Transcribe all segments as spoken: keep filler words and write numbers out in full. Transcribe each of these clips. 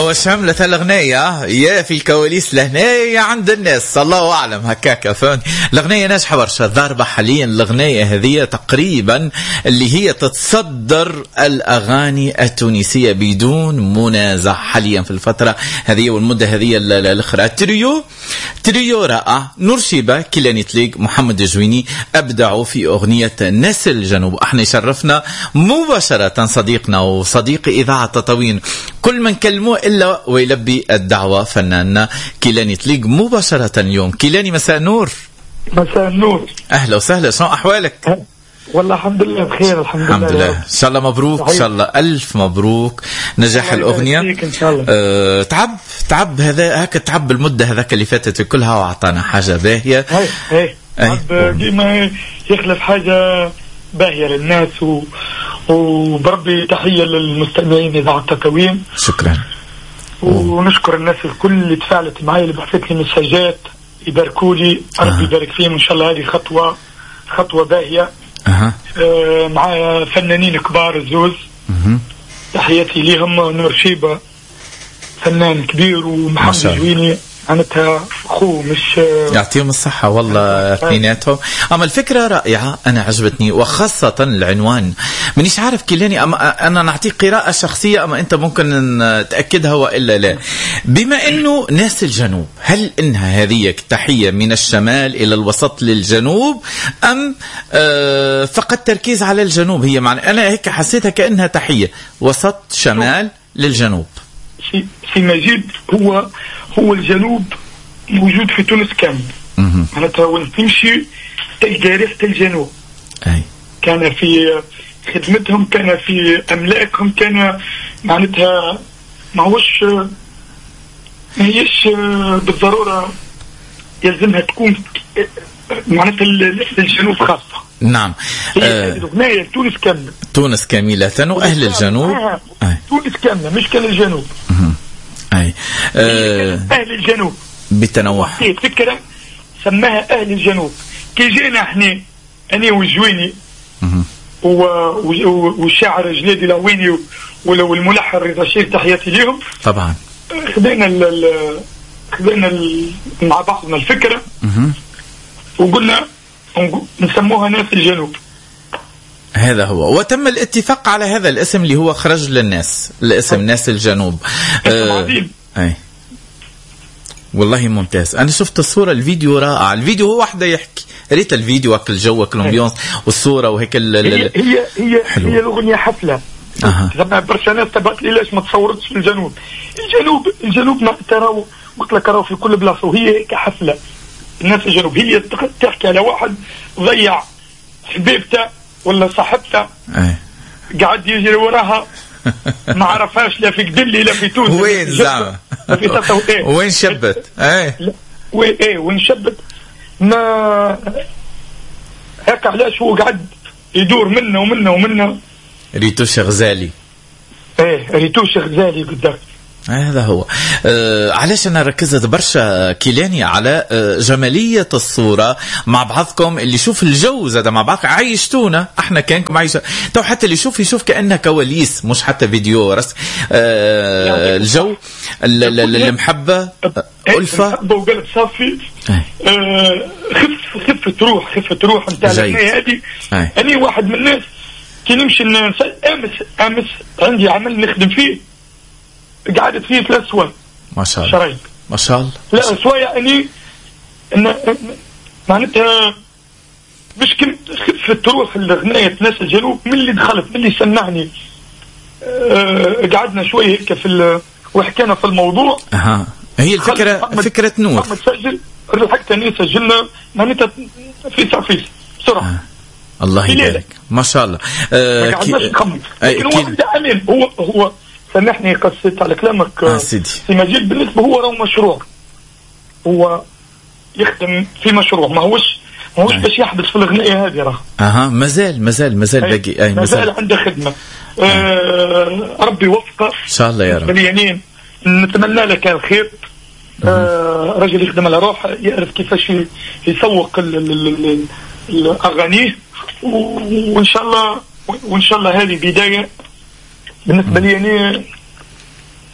هو شاملة الأغنية يا في الكواليس لهنا عند الناس الله أعلم هكاك فهمت. الأغنية ناجحة برشا ضاربة حاليا. الأغنية هذه تقريبا اللي هي تتصدر الأغاني التونسية بدون منازع حاليا في الفترة هذه والمدة هذه الأخرى. تريو تريو رائع نورشيبة كيلاني تليق محمد جويني أبدعوا في أغنية نسل الجنوب. احنا شرفنا مباشرة صديقنا وصديق إذاعة تطاوين كل من كلموه إلا ويلبي الدعوة فناننا كيلاني تليق مباشرة اليوم. كيلاني مساء النور. مساء النور. أهلا وسهلا شنو أحوالك؟ والله الحمد لله بخير الحمد, الحمد لله. لله إن شاء الله مبروك صحيح. إن شاء الله ألف مبروك نجاح الأغنية إن شاء الله. أه تعب تعب هذا هكا تعب المدة هذاك اللي فاتت كلها وعطانا حاجة باهية. هاي هاي تعب ديما يخلف حاجة باهية للناس و... وبربي تحية للمستمعين إذاعة تطاوين. شكرا ونشكر الناس الكل اللي تفاعلت معي اللي بعثت لي مساجات يباركوا لي ربي يبارك فيهم إن شاء الله. هذه خطوة خطوة باهية. أه. آه مع فنانين كبار الزوز. أه. تحياتي ليهم نور شيبة فنان كبير ومحمد جويني معناتها أخوه مش يعطيهم الصحة والله اثنيناتهم. أما الفكرة رائعة أنا عجبتني وخاصة العنوان منيش عارف كيلاني أما أنا نعطي قراءة شخصية أما أنت ممكن تأكدها وإلا لا. بما أنه ناس الجنوب هل إنها هذه تحية من الشمال إلى الوسط للجنوب أم آه فقط تركيز على الجنوب؟ هي معنى أنا هيك حسيتها كأنها تحية وسط شمال للجنوب. سي, سي مجيد هو هو الجنوب موجود في تونس كامل معناتها وين تمشي تلقى ريحة الجنوب. أي. كان في خدمتهم كان في أملاكهم كان معناتها ما هوش ما هيش بالضرورة يلزمها تكون معناتها الجنوب خاصة. نعم الأغنية تونس كاملة تونس كاملة وأهل الجنوب تونس كاملة مش كان الجنوب. أي أه أهل الجنوب بالتنوع فكرة سماها أهل الجنوب. كي جينا احنا أنا والجويني والشاعر جليدي لاويني والملحن رضا شيخ تحياتي ليهم طبعا خذينا ال خذينا مع بعضنا الفكرة وقلنا نسموها ناس الجنوب. هذا هو وتم الاتفاق على هذا الاسم اللي هو خرج للناس الاسم أه. ناس الجنوب. آه أي والله ممتاز. أنا شفت الصورة الفيديو رائع. الفيديو هو واحدة يحكي ريت الفيديو وكل جو وكل الامبيونس والصورة وهيك ال هي هي هي, هي الأغنية حفلة. أها. لما برشا ناس تبعت لي ليش ما تصورتش في الجنوب. الجنوب الجنوب ما تراو قلت لك راهو في كل بلاصة وهي كحفلة. الناس الجنوب هي تحكي على واحد ضيع حبيبته ولا صاحبته قاعد يجري وراها ما عرفهاش لا في قدلي لا في تونس وين زعما وين شبت ايه وين ايه وين شبت ما هيك علاش هو قاعد يدور منا ومنا ومنا. ريتوش غزالي ايه ريتوش غزالي قدام. هذا هو. آه علاش أنا ركزت برشا كيلاني على آه جمالية الصورة مع بعضكم اللي يشوف الجو زاد مع بعض عايشتونا احنا كانكم عايشة تو حتى اللي يشوف يشوف كأنها كواليس مش حتى فيديو رس. آه الجو المحبة ألفة محبة وقلب صافي. آه خف خفة روح خفة روح نتاع الأغنية هذه. أنا واحد من الناس كي نمشي أمس أمس عندي عمل نخدم فيه قعدت فيه ثلاث سوال ما شاء الله شرايط ما شاء الله لا سواء يعني إن معناتها مش كنت خفت تروح الأغنية ناس الجنوب من اللي دخلت من اللي سمعني. أه قعدنا شوية هيك في وحكينا في الموضوع. أها هي الفكرة فكرة نور تسجل رحت تاني سجلنا معناتها في تعفيس بسرعة. أه. الله يبارك ما شاء الله. أه كي... لكن هو كي... أمين هو هو سامحني قصيت على كلامك آه سيدي. في مجال بالنسبة هو راه مشروع هو يخدم في مشروع ما هوش ما هوش باش يحبس في الأغنية هذه راه. أها مازال مازال مازال باقي أي مازال عنده خدمة. آه ربي يوفقه إن شاء الله يا رب. مليانين نتمنى لك الخير. آه رجل يخدم على روحه يعرف كيفاش يسوق الأغاني وإن شاء الله وإن شاء الله هذه بداية بالنسبة لي يعني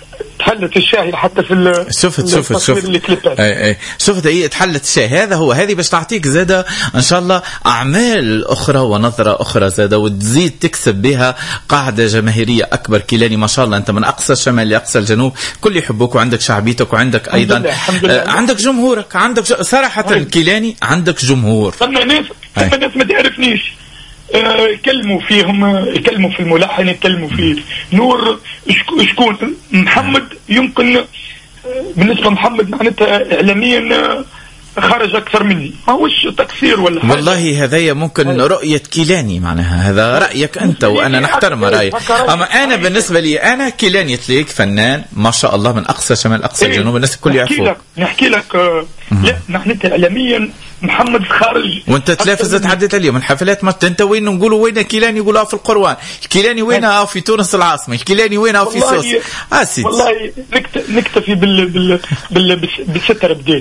تحلت الشاهي حتى في شفت شفت شفت اي اي شفت هي تحلت الشاهي. هذا هو، هذه باش تعطيك زاده ان شاء الله اعمال اخرى ونظره اخرى زاده، وتزيد تكسب بها قاعده جماهيريه اكبر. كيلاني ما شاء الله انت من اقصى الشمال لاقصى الجنوب كل يحبوك، وعندك شعبيتك، وعندك ايضا آه عندك جمهورك، عندك صراحه هاي. كيلاني عندك جمهور. ثم ناس ثم ناس ما تعرفنيش يكلموا فيهم، يكلموا في الملحن، يكلموا في نور شكون محمد. يمكن بالنسبة محمد معناتها إعلاميا خرج أكثر مني، ما هوش تكسير ولا حاجة. والله هذايا ممكن رؤية كيلاني، معناها هذا رأيك أنت وأنا نحترم رأيك. أما أنا بالنسبة لي أنا كيلاني تليك فنان ما شاء الله من أقصى شمال أقصى الجنوب، الناس الكل يعرفوه. نحكي لك لا معناتها إعلاميا محمد خارج. وانت تلافز تحدث اليوم من حفلات ما انت وين نقولوا وين كيلاني؟ يقولوا في القروان. الكيلاني وينها؟ في تونس العاصمه. الكيلاني وينها؟ في سوس. اه سيدي والله نكتفي بال بال بال بالستر بديت.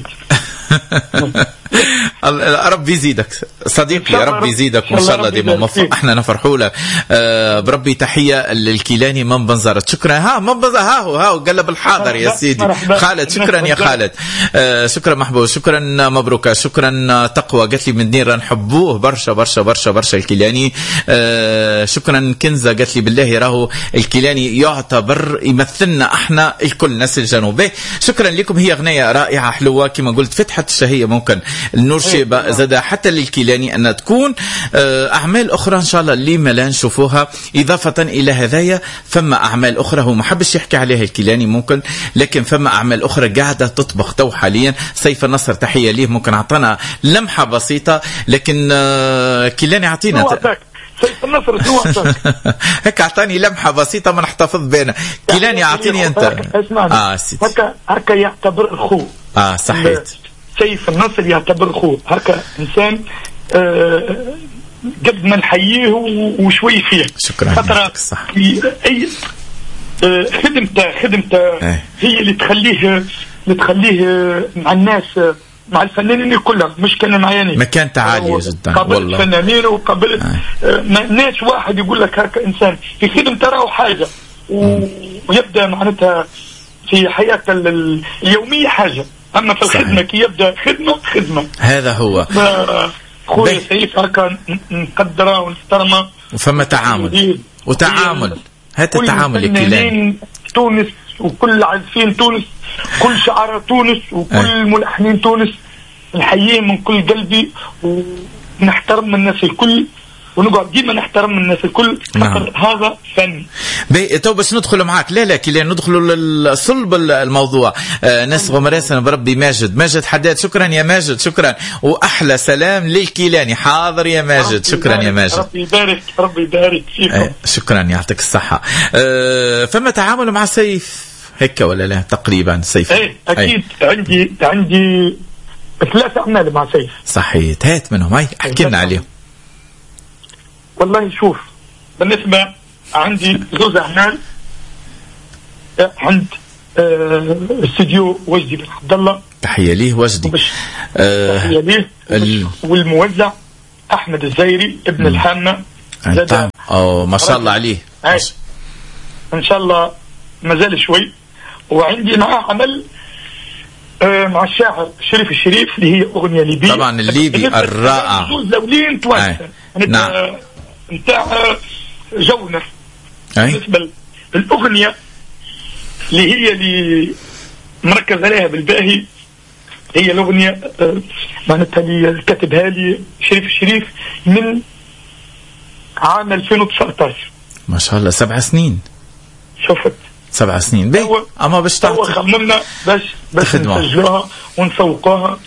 ربي يزيدك صديقي، ربي يزيدك وان شاء الله ديما موفق. احنا نفرحوا لك آه بربي. تحيه للكيلاني من بنزرت. شكرا. ها من بنزرت، ها هو ها قلب الحاضر يا سيدي خالد. شكرا يا خالد. آه شكرا محبوب، شكرا مبروك، شكرا تقوى. قالت لي من دير نحبوه برشا برشا برشا برشا الكيلاني. آه شكرا كنزه قالت لي بالله راهو الكيلاني يعتبر يمثلنا احنا الكل ناس الجنوب. شكرا لكم. هي اغنيه رائعه حلوه كما قلت، فتحت الشهيه. ممكن النور شيبة زاد حتى للكيلاني أن تكون أعمال أخرى إن شاء الله اللي ما لا نشوفوها. إضافة إلى هذايا فما أعمال أخرى هو ما حبش يحكي عليها الكيلاني ممكن، لكن فما أعمال أخرى قاعدة تطبخ تو حاليا. سيف النصر تحية ليه، ممكن عطانا لمحة بسيطة، لكن كيلاني عطينا سيف النصر شنو هيك اعطاني لمحه بسيطه ما نحتفظ بينا. كيلاني اعطيني انت. اسمعني اه هكا هكا يعتبر اخوه. اه صحيت. سيف النصر يعتبر اخوه هكا انسان آه قد ما نحييه وشوي فيه. شكرا. خاطر اي آه خدمته خدمته اه. هي اللي تخليه اللي تخليه مع الناس، مع الفنانين كلهم، مش كان معينين. مكانته عالية جدا قابلت فنانين وقابلت آه. ناس واحد يقول لك هكا انسان في خدمته راهو حاجه و... ويبدا معناتها في حياته اليوميه حاجه، اما في الخدمه كي يبدا خدمه خدمه. هذا هو خويا سيف هكا نقدره ونحترمه، وفما تعامل وتعامل. هذا التعامل الكيلاني تونس وكل عازفين تونس، كل شعراء تونس وكل أه. ملحنين تونس نحييه من كل قلبي، ونحترم الناس الكل، ونقعد ديما نحترم الناس الكل. نعم. هذا فن. بي تو باش ندخل معاك لا لا كي ندخلوا للصلب الموضوع. آه ناس غمراسنا بربي. ماجد ماجد حداد شكرا يا ماجد، شكرا واحلى سلام للكيلاني. حاضر يا ماجد. شكرا يا ماجد. ربي يبارك ربي يبارك فيكم. آه شكرا يعطيك الصحه. آه فما تعامل مع سيف هيك ولا لا تقريبا سيف؟ ايه اكيد. أي. عندي عندي ثلاث اعمال مع سيف. صحيح. هات منهم هاي احكي لنا عليهم. والله شوف، بالنسبة عندي زوز أعمال عند آه استوديو وجدي بن عبد الله. تحية ليه وجدي. آه تحية ليه. ال... والموزع أحمد الزيري ابن الحامة. أو ما شاء الله عليه. إن شاء الله مازال شوي. وعندي معاه عمل آه مع الشاعر شريف الشريف اللي هي أغنية ليبية. طبعا الليبي الرائع. زوز زولين توانسة. نعم. نتاع جونة. بالنسبة للأغنية اللي هي اللي مركز عليها بالباهي، هي الأغنية معناتها اللي كاتبها لي شريف الشريف من عام ألفين وتسعطاشر. ما شاء الله سبع سنين. شفت سبع سنين بي أما باش تعطي خممنا باش باش نسجلوها ونسوقوها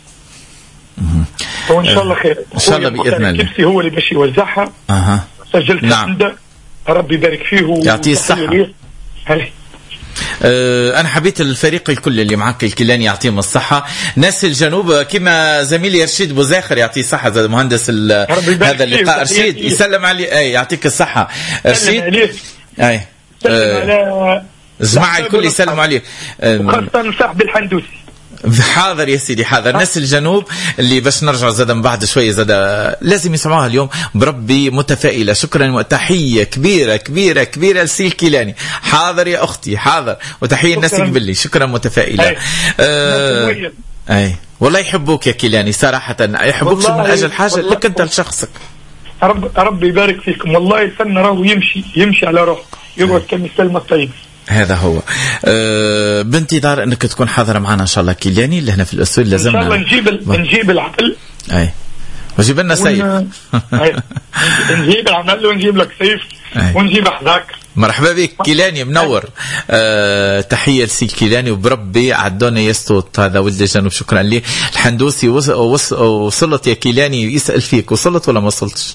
وإن شاء الله خير. إن شاء الله بإذن الله. كبسي هو اللي باش يوزعها. أها. سجلت نعم. عنده ربي يبارك فيه يعطيه الصحة. أه أنا حبيت الفريق الكل اللي معك الكيلاني يعطيهم الصحة. ناس الجنوب كما زميلي رشيد بوزاخر يعطيه الصحة، زي مهندس هذا اللقاء. رشيد يسلم عليه. أي يعطيك الصحة رشيد. أي أه جماعة الكل يسلم عليه. وخاصة صاحب الحندوسي. حاضر يا سيدي حاضر. ناس الجنوب اللي باش نرجع زاد من بعد شويه زاد لازم يسمعوها اليوم بربي متفائله. شكرا وتحيه كبيره كبيره كبيره لسي الكيلاني. حاضر يا اختي حاضر، وتحيه الناس قبلي. شكرا متفائله. أي. آه اي والله يحبوك يا كيلاني صراحه، يحبوك من اجل حاجه لك انت لشخصك. رب ربي يبارك فيكم. والله الفن راهو يمشي يمشي على روح يقعد كمثال الطيب. هذا هو. أه بانتظار انك تكون حاضره معنا ان شاء الله كيلاني اللي هنا في الاستوديو. لازم ان شاء الله نجيب ال... نجيب العقل. اي وجيب لنا سيف. نجيب العمل ونجيب لك سيف ونجيب حذاك. مرحبا بك كيلاني منور. أه تحيه لسي كيلاني وبربي عدونا يستوت هذا ولد الجنوب. شكرا لي. الحندوسي وص... وص... وصلت يا كيلاني يسال فيك، وصلت ولا ما وصلتش؟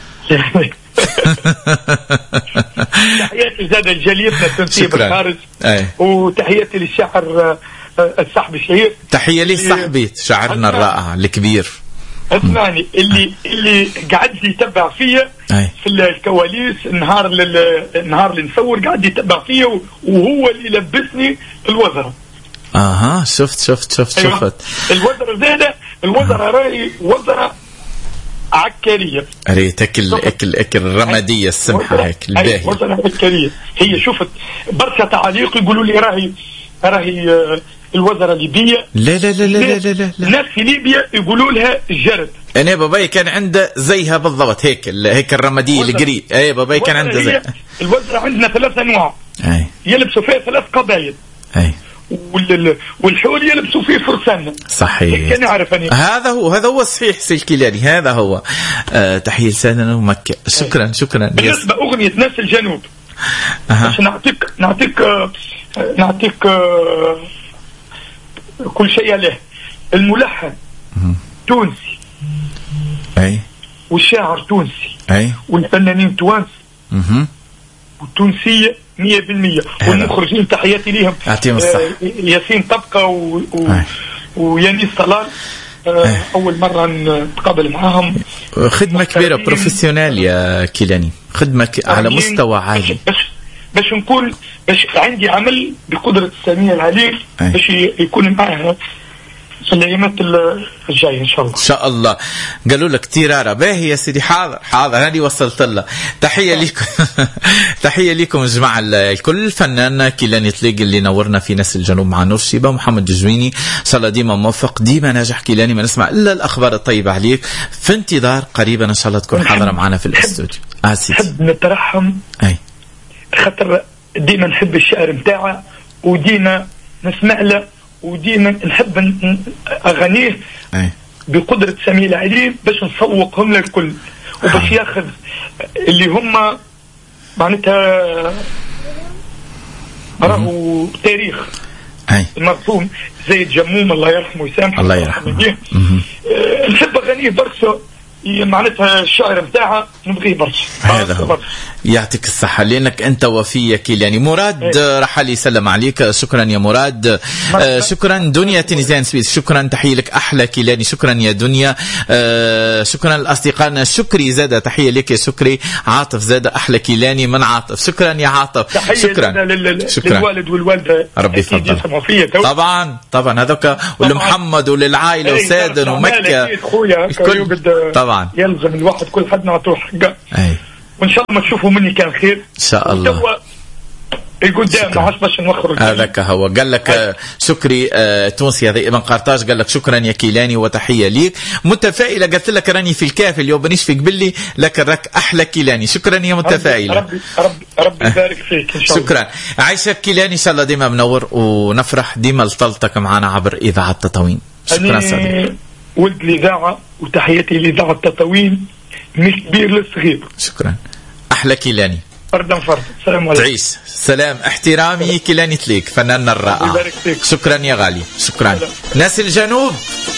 تحياتي زاد الجليتنا التونسية بالخارج. وتحياتي للشاعر الصحبي الشهير. تحية لي صاحبي شاعرنا الرائع الكبير. اسمعني اللي اللي قاعد يتبع فيا في الكواليس النهار النهار اللي نصور قاعد يتبع فيا وهو اللي لبسني الوزراء. اها شفت شفت شفت أيوة. شفت الوزراء زاده الوزراء راي وزراء عكارية. ريت اكل اكل اكل الرماديه السمحه هيك الباهيه. وزراء عكارية هي. شفت برشا تعليق يقولوا لي راهي راهي الوزراء الليبيه. لا لا لا لا لا لا, لا. الناس في ليبيا يقولوا لها الجرد. انا باباي كان عنده زيها بالضبط هيك هيك الرماديه القري. اي باباي كان عنده زي الوزراء. عندنا ثلاث انواع. اي يلبسوا فيها ثلاث قبائل. اي والحول يلبسوا فيه فرسان. صحيح. كان عارف أنا. هذا هو هذا هو صحيح سي الكيلاني. هذا هو. آه تحية لساننا ومكة. شكرا شكرا. بالنسبة أغنية ناس الجنوب أه. عشان نعطيك نعطيك نعطيك كل شيء له. الملحن تونسي. أي. والشاعر تونسي. أي. والفنانين توانس. اها. والتونسية مية بالمية. والمخرجين تحياتي ليهم. أعطيهم الصح. ياسين طبقة و... و... ويانيس صلال. آه أول مرة نتقابل معاهم. خدمة كبيرة بروفيسيونال يا كيلاني. خدمة ك... على مستوى عالي. باش باش نكون باش عندي عمل بقدرة السميع العليم باش يكون معها في الايامات الجايه ان شاء الله. ان شاء الله. قالوا لك تيرارة باهي يا سيدي. حاضر حاضر هذه وصلت لها. تحيه لكم. تحيه لكم يا جماعه الكل. الفنان كيلاني طليق اللي نورنا في ناس الجنوب مع نور شيبه. محمد جزويني ان شاء الله ديما موفق ديما ناجح كيلاني. ما نسمع الا الاخبار الطيبه عليك. في انتظار قريبا ان شاء الله تكون حاضره معنا في الاستوديو. اه سيدي نحب نترحم. اي خاطر ديما نحب الشعر نتاعه وديما نسمع له وديما نحب اغانيه بقدره سميع العليم باش نسوقهم للكل وباش ياخذ اللي هم معناتها راهو تاريخ مرسوم زي الجموم الله يرحمه ويسامحه. الله يرحمه. نحب اغانيه برشا معناتها الشعر بتاعها نبغيه برشا. هذا هو. يعطيك الصحة لأنك أنت وفي كيلاني. مراد رحل يسلم عليك. شكرا يا مراد. آه شكرا دنيا تنزان سويس. شكرا تحية لك أحلى كيلاني. شكرا يا دنيا. آه شكرا لأصدقائنا. شكري زادة تحية لك يا شكري. عاطف زادة أحلى كيلاني من عاطف. شكرا يا عاطف. شكرا لل... شكرا للوالد والوالدة. ربي يفضل. طبعا طبعا هذوك ولمحمد وللعائلة وسادن ومكة الكل طبعا يلزم الواحد كل حد نعطوه حقه. اي وان شاء الله ما تشوفوا مني كان خير ان شاء الله. القدام ما عادش باش نوخروا. هذاك هو. قال لك شكري آه تونسي هذا ابن قرطاج. قال لك شكرا يا كيلاني وتحيه ليك. متفائله قلت لك راني في الكافي اليوم بنيش في قبلي لكن راك احلى كيلاني. شكرا يا متفائله. ربي ربي ربي يبارك فيك ان شاء الله. شكرا عايشه كيلاني ان شاء الله ديما منور ونفرح ديما لطلتك معنا عبر اذاعه تطاوين. شكرا صديقي. ولد الإذاعة وتحياتي لإذاعة تطاوين من كبير للصغير. شكرا أحلى كيلاني. فردا فردا. سلام عليكم. تعيش سلام. احترامي كيلاني تليك فناننا الرائع. شكرا يا غالي. شكرا. ناس الجنوب.